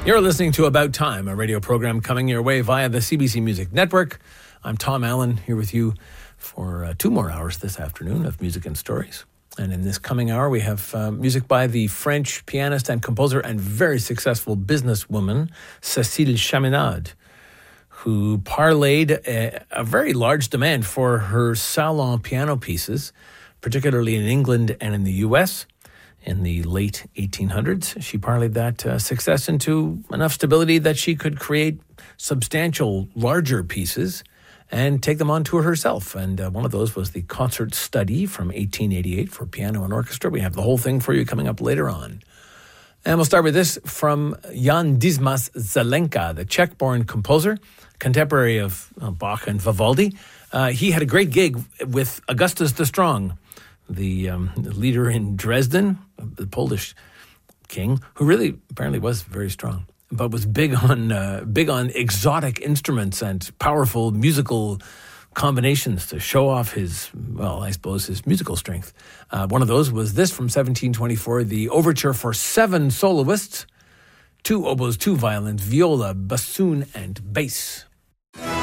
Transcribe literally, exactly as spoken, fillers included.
You're listening to About Time, a radio program coming your way via the C B C Music Network. I'm Tom Allen, here with you for uh, two more hours this afternoon of music and stories. And in this coming hour, we have uh, music by the French pianist and composer and very successful businesswoman, Cécile Chaminade, who parlayed a, a very large demand for her salon piano pieces, particularly in England and in the U S. In the late eighteen hundreds, she parlayed that uh, success into enough stability that she could create substantial, larger pieces and take them on tour herself. And uh, one of those was the Concert Study from eighteen eighty-eight for piano and orchestra. We have the whole thing for you coming up later on. And we'll start with this from Jan Dismas Zelenka, the Czech-born composer, contemporary of uh, Bach and Vivaldi. Uh, he had a great gig with Augustus the Strong, the um, leader in Dresden, the Polish king, who really apparently was very strong, but was big on uh, big on exotic instruments and powerful musical combinations to show off his, well, I suppose his musical strength. Uh, one of those was this from seventeen twenty-four, the overture for seven soloists, two oboes, two violins, viola, bassoon, and bass.